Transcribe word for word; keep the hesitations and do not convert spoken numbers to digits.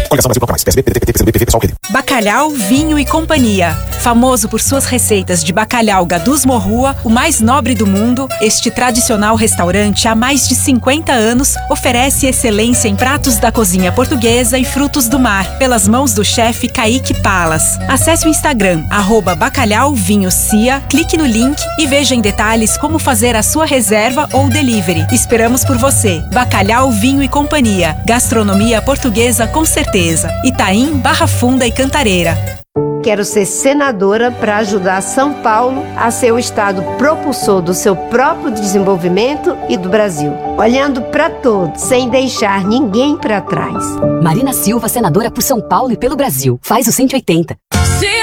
Coligação Brasil Proclamais. P S B, P D T, P C B, P V, Pessoal, Rede. Bacalhau, Vinho e Companhia. Famoso por suas receitas de bacalhau Gadus Morrua, o mais nobre do mundo, este tradicional restaurante há mais de cinquenta anos oferece excelência em pratos da cozinha portuguesa e frutos do mar, pelas mãos do chefe Kaique Palas. Acesse o Instagram, arroba Bacalhau Vinho Cia, clique no link e veja em detalhes como fazer a sua reserva ou delivery. Esperamos por você. Bacalhau, Vinho e Companhia. Gastronomia portuguesa com certeza. Itaim, Barra Funda e Cantareira. Quero ser senadora para ajudar São Paulo a ser o estado propulsor do seu próprio desenvolvimento e do Brasil, olhando para todos, sem deixar ninguém para trás. Marina Silva, senadora por São Paulo e pelo Brasil. Faz o cento e oitenta.